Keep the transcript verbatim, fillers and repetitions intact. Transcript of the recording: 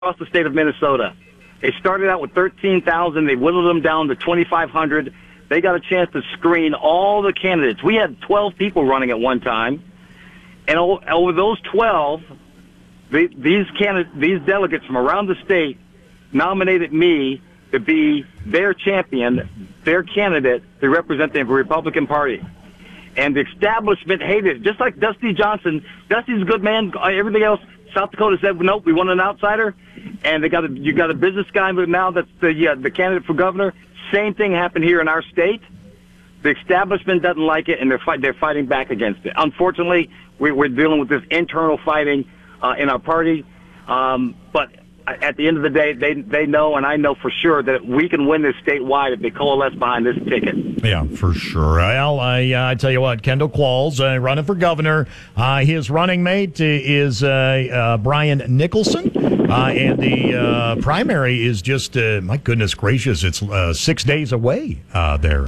across the state of Minnesota. They started out with thirteen thousand. They whittled them down to twenty-five hundred. They got a chance to screen all the candidates. We had twelve people running at one time. And over those twelve, they, these candidate, these delegates from around the state nominated me to be their champion, their candidate to represent the Republican Party. And the establishment hated it, just like Dusty Johnson. Dusty's a good man. Everything else, South Dakota said, nope, we want an outsider. And they got a, you got a business guy now that's the, yeah, the candidate for governor. Same thing happened here in our state. The establishment doesn't like it, and they're, fight, they're fighting back against it. Unfortunately, we, we're dealing with this internal fighting uh, in our party. Um, but at the end of the day, they they know, and I know for sure, that we can win this statewide if they coalesce behind this ticket. Yeah, for sure. Well, I, uh, I tell you what, Kendall Qualls uh, running for governor. Uh, his running mate is uh, uh, Brian Nicholson. Uh, and the uh, primary is just, uh, my goodness gracious, it's uh, six days away uh, there.